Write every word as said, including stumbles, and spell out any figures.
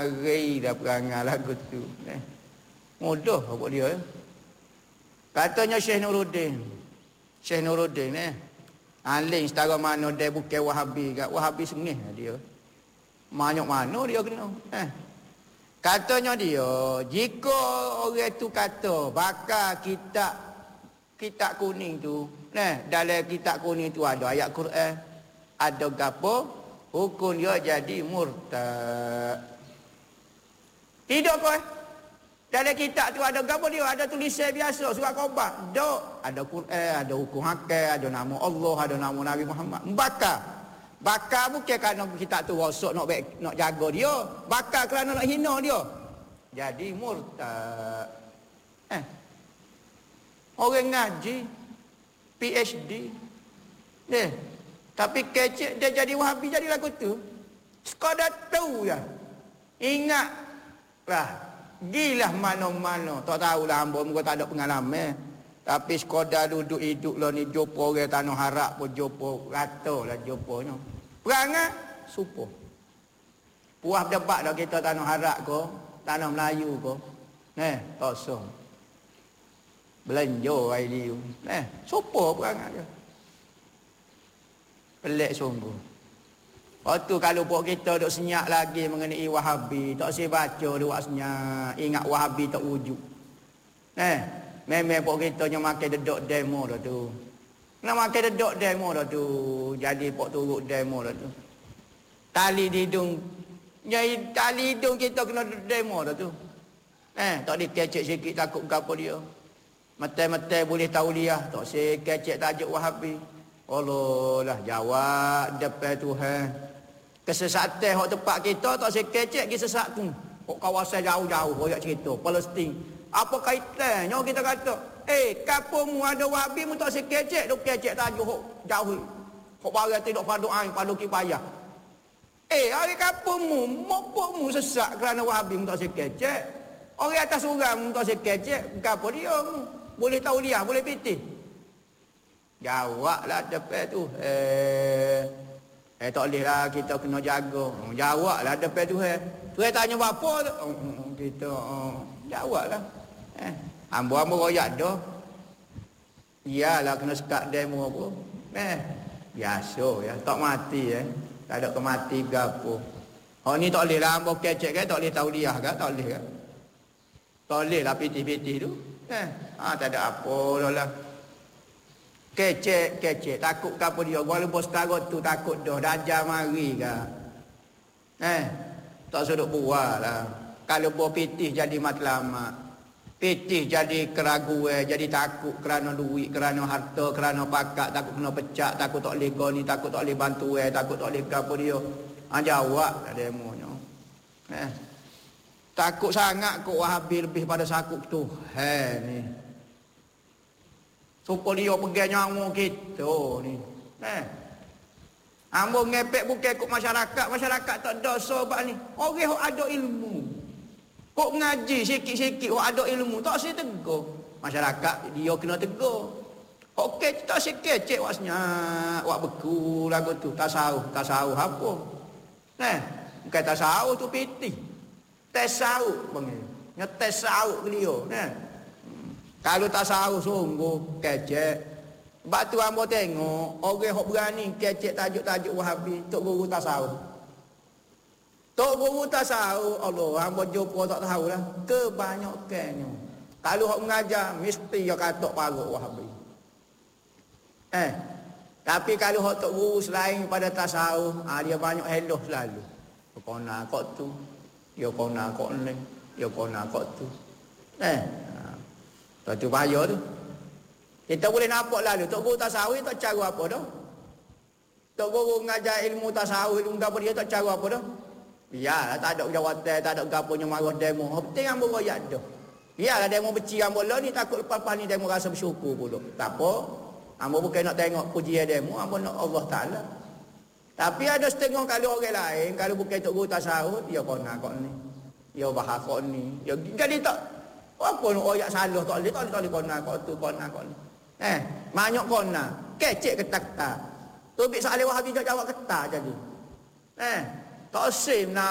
mari dah perangai lagu tu. Eh. Mudah buat dia. Eh. Katanya Syekh Nuruddin. Syekh Nuruddin eh. Aling setara mana dia bukan Wahabi, kat Wahabi sengih dia. Banyak mana dia kena. Eh. Katanya dia, jika orang tu kata bakal kitab kitab kuning tu, nah, dalam kitab kuning tu ada ayat Quran, ada gapo, hukum dia jadi murtad. Tidak kau. Dalam kitab tu ada gapo dia, ada tulisan biasa, surat khabar. Dok, ada Quran, ada hukum hakam, ada nama Allah, ada nama Nabi Muhammad. Bakal Bakar bukan kerana kita tu rosak nak baik, nak jaga dia. Bakar kerana nak hina dia. Jadi murtad. Eh. Orang ngaji P H D. Eh. Tapi kecek dia jadi Wahabi jadi lagu tu. Sekadar tahu ya. Ingatlah. Gilah mana-mana. Tak tahulah hamba muka tak ada pengalaman. Tapi sekadar duduk hidup lah ni jumpa orang tanah harap pun jumpa rata lah jumpanya. Perangai supo. Puas debat dah kita tanah harap ke, tanah Melayu ke. Eh, kosong. Belanja ai dia. Eh, supo perangai dia. Pelik sungguh. Waktu kalau pok kita duk senyap lagi mengenai Wahabi, tak saya baca dia buat senyap, ingat Wahabi tak wujud. Eh, memang pok kita yang makan dedok demo dah tu. Nak makan dedok demo dah tu. Jadi pok turut demo dah tu. Tali di hidung. Nyai tali hidung kita kena demo dah tu. Eh, tak dikecek sikit takut gapo dia. Mata-mata boleh tauliah, tak saya kecek tajuk Wahabi. Allah lah jawab depan Tuhan. Kesesatan hok tempat kita tak saya kecek gi sesat tu. Hok kawasan jauh-jauh royak cerita Palestin. Apa kaitannya kita kata, eh kampungmu ada Wahabi mu tak sekecek, duk kecek tajuk hok jauh. Hok barang tidak fardu ain, fardu kifayah. Eh hari kampungmu, mopokmu sesak kerana Wahabi mu tak sekecek. Orang atas orang mu tak sekecek, gapo dia mu? Boleh tahu dia, boleh pitih. Jawablah depan tu. Eh eh tak boleh lah kita kena jaga. Jawablah depan tu eh. Tu eh tanya apa tu? Kita oh, jawablah. Eh, ambo-ambo royak dah. Iyalah kena sekat demo apa. Eh, biasa ya, tak mati eh. Tak ada kemati gapo. Oh ni tak boleh lah ambo kecek kan, tak boleh tahu dia kan, tak boleh kan. Tak boleh lah pitih-pitih tu. Eh, ah tak ada apa dah lah. Kecek, kecek, takut gapo dia. Walaupun sekarang tu takut dah, dajal mari kan. Eh, tak seduk buat lah. Kalau buat pitih jadi matlamat. Pitih jadi keraguan, jadi takut kerana duit, kerana harta, kerana pakat, takut kena pecah, takut tak boleh goni, takut tak boleh bantu eh, takut tak boleh apa dia. Ha, jawab lah demonya. Eh. Takut sangat kok Wahabi lebih pada sakut Tuhan ni. Supaya dia pegang nyawa kita ni. Eh. Ambo ngepek bukan kok masyarakat, masyarakat tak dosa bab ni. Orang yang ada ilmu. Kok ngaji sikit-sikit orang ada ilmu tak saya tegur. Masyarakat dia kena tegur. Okey tak sikit cek wasnya wak beku lagu tu tasawuf, tasawuf apa? Nah, bukan tasawuf tu piti. Tasawuf panggil. Nya tasawuf dia, nah. Kalau tasawuf sungguh kecek. Sebab tu hamba tengok orang hok berani kecek tajuk-tajuk Wahabi tok guru tasawuf. Tok guru tasawuf, Allah, hamba jumpa tak tahulah. Kebanyakannya. Kalau hok mengajar, mesti dia katok parut Wahabi. Eh, tapi kalau hok tok guru selain pada tasawuf, ah, dia banyak heloh selalu. Kona kok tu, dia kona kok ni, dia kona kok tu. Eh, ah, tu bahaya tu. Kita boleh nampak lalu, tok guru tasawuf tak cara apa dah. Tok guru mengajar ilmu tasawuf, ilmu apa dia tak cara apa dah. Ya, tak ada jawatan, tak ada gaponya marah demo. Penting ambo royak dah. Biarlah demo beci ambo lah ni takut lepas-lepas ni demo rasa bersyukur pula. Tak apa. Ambo bukan nak tengok pujian demo, ambo nak Allah Taala. Tapi ada setengah kali orang lain, kalau bukan tok guru tasawuf, dia kona kok ni. Dia bahas kok ni. Dia jadi tak apa nak royak salah tak boleh, tak boleh kona kok tu, kona kok ni. Eh, banyak kona. Kecek ketak-tak. Tu bik soal Wahabi jawab ketak jadi. Eh, tak sim nak